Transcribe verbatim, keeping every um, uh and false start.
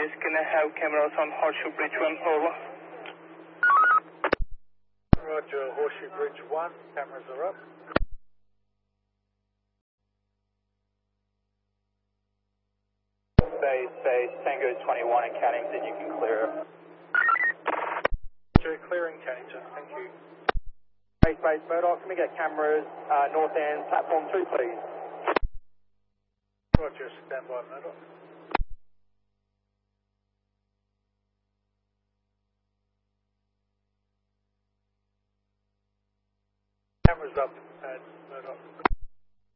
Yes, can I have cameras on Horseshoe Bridge one, over? Roger, Horseshoe Bridge one, cameras are up. Space, space, Tango twenty-one and Cannington, you can clear. Roger, clearing Cannington, thank you. Space, space, Murdoch, can we get cameras, uh, north end, platform two, please? Roger, stand by, Murdoch. Cameras up at Murdoch.